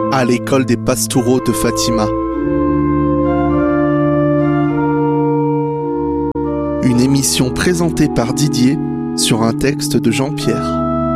à l'école des Pastoureaux de Fatima. Une émission présentée par Didier sur un texte de Jean-Pierre.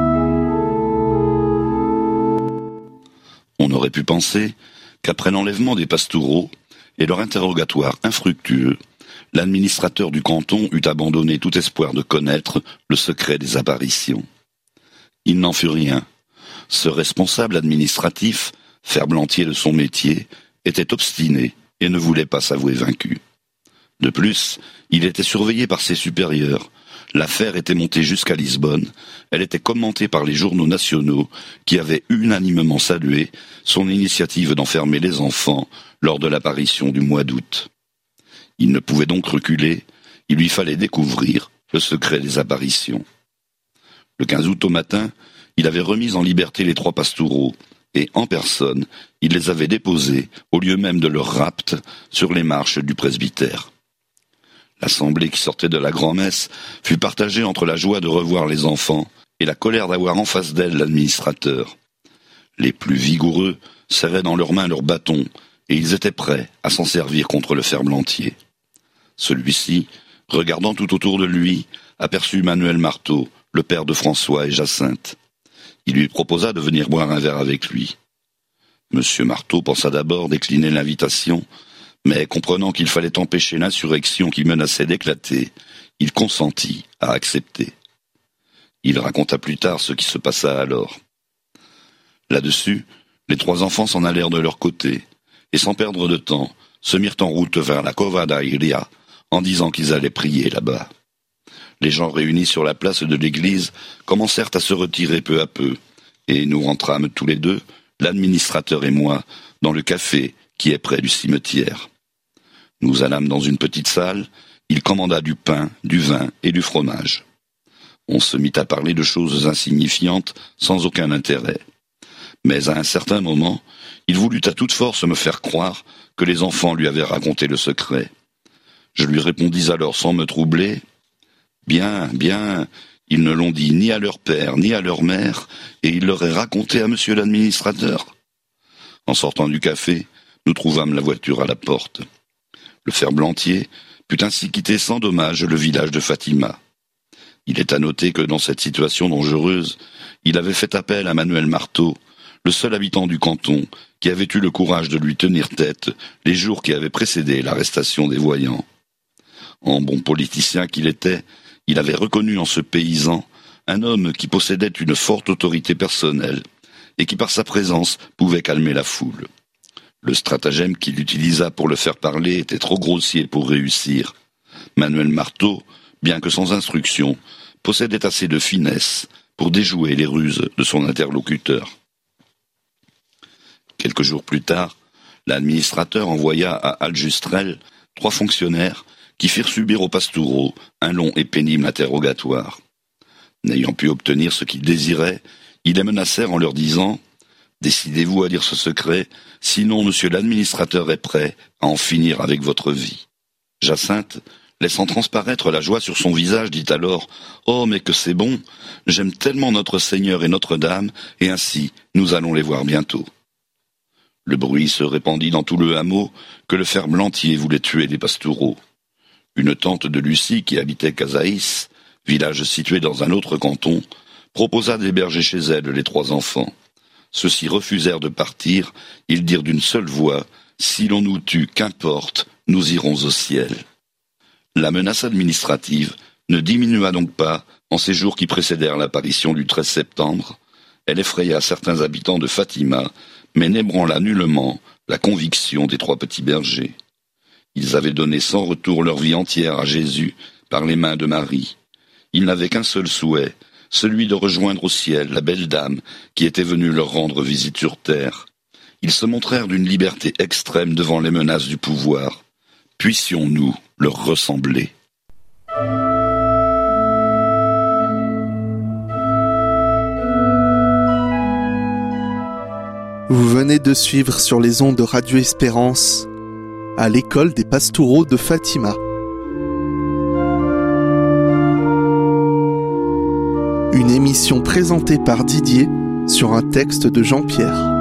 On aurait pu penser qu'après l'enlèvement des Pastoureaux et leur interrogatoire infructueux, l'administrateur du canton eût abandonné tout espoir de connaître le secret des apparitions. Il n'en fut rien. Ce responsable administratif, ferblantier de son métier, était obstiné et ne voulait pas s'avouer vaincu. De plus, il était surveillé par ses supérieurs. L'affaire était montée jusqu'à Lisbonne. Elle était commentée par les journaux nationaux qui avaient unanimement salué son initiative d'enfermer les enfants lors de l'apparition du mois d'août. Il ne pouvait donc reculer. Il lui fallait découvrir le secret des apparitions. Le 15 août au matin, il avait remis en liberté les 3 Pastoureaux et, en personne, il les avait déposés, au lieu même de leur rapt, sur les marches du presbytère. L'assemblée qui sortait de la grand-messe fut partagée entre la joie de revoir les enfants et la colère d'avoir en face d'elle l'administrateur. Les plus vigoureux serraient dans leurs mains leurs bâtons et ils étaient prêts à s'en servir contre le ferblantier. Celui-ci, regardant tout autour de lui, aperçut Manuel Marteau, le père de François et Jacinthe. Il lui proposa de venir boire un verre avec lui. Monsieur Marteau pensa d'abord décliner l'invitation, mais comprenant qu'il fallait empêcher l'insurrection qui menaçait d'éclater, il consentit à accepter. Il raconta plus tard ce qui se passa alors. Là-dessus, les 3 enfants s'en allèrent de leur côté, et sans perdre de temps, se mirent en route vers la Cova da Iria, en disant qu'ils allaient prier là-bas. Les gens réunis sur la place de l'église commencèrent à se retirer peu à peu, et nous rentrâmes tous les deux, l'administrateur et moi, dans le café qui est près du cimetière. Nous allâmes dans une petite salle, il commanda du pain, du vin et du fromage. On se mit à parler de choses insignifiantes, sans aucun intérêt. Mais à un certain moment, il voulut à toute force me faire croire que les enfants lui avaient raconté le secret. Je lui répondis alors sans me troubler: « Bien, bien, ils ne l'ont dit ni à leur père ni à leur mère, et ils l'auraient raconté à monsieur l'administrateur. » En sortant du café, nous trouvâmes la voiture à la porte. Le ferblantier put ainsi quitter sans dommage le village de Fatima. Il est à noter que dans cette situation dangereuse, il avait fait appel à Manuel Marteau, le seul habitant du canton qui avait eu le courage de lui tenir tête les jours qui avaient précédé l'arrestation des voyants. En bon politicien qu'il était, il avait reconnu en ce paysan un homme qui possédait une forte autorité personnelle et qui par sa présence pouvait calmer la foule. Le stratagème qu'il utilisa pour le faire parler était trop grossier pour réussir. Manuel Marteau, bien que sans instruction, possédait assez de finesse pour déjouer les ruses de son interlocuteur. Quelques jours plus tard, l'administrateur envoya à Aljustrel 3 fonctionnaires qui firent subir aux Pastoureaux un long et pénible interrogatoire. N'ayant pu obtenir ce qu'ils désiraient, ils les menacèrent en leur disant: « Décidez-vous à dire ce secret, sinon monsieur l'administrateur est prêt à en finir avec votre vie. » Jacinthe, laissant transparaître la joie sur son visage, dit alors: « Oh, mais que c'est bon! J'aime tellement notre Seigneur et Notre-Dame, et ainsi nous allons les voir bientôt. » Le bruit se répandit dans tout le hameau que le ferblantier voulait tuer les Pastoureaux. Une tante de Lucie qui habitait Casaïs, village situé dans un autre canton, proposa d'héberger chez elle les 3 enfants. Ceux-ci refusèrent de partir, ils dirent d'une seule voix: « Si l'on nous tue, qu'importe, nous irons au ciel. » La menace administrative ne diminua donc pas en ces jours qui précédèrent l'apparition du 13 septembre. Elle effraya certains habitants de Fatima, mais n'ébranla nullement la conviction des 3 petits bergers. Ils avaient donné sans retour leur vie entière à Jésus par les mains de Marie. Ils n'avaient qu'un seul souhait, celui de rejoindre au ciel la belle dame qui était venue leur rendre visite sur terre. Ils se montrèrent d'une liberté extrême devant les menaces du pouvoir. Puissions-nous leur ressembler? Vous venez de suivre sur les ondes de Radio Espérance à l'école des Pastoureaux de Fatima. Une émission présentée par Didier sur un texte de Jean-Pierre.